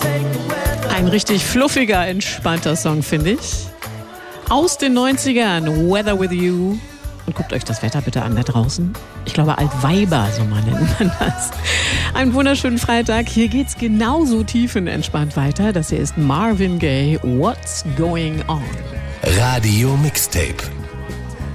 Ein richtig fluffiger, entspannter Song, finde ich. Aus den 90ern, Weather With You. Und guckt euch das Wetter bitte an da draußen. Ich glaube, Altweiber, so mal nennt man das. Einen wunderschönen Freitag. Hier geht's genauso tiefenentspannt weiter. Das hier ist Marvin Gaye, What's Going On? Radio Mixtape.